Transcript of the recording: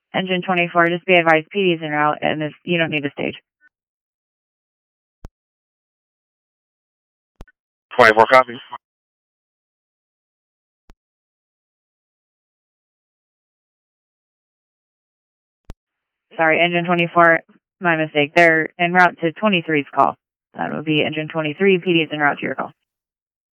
Engine 24, just be advised, PD is en route, and this, you don't need to stage. 24 copies. Sorry, Engine 24, my mistake. They're en route to 23's call. That would be Engine 23, PD is en route to your call.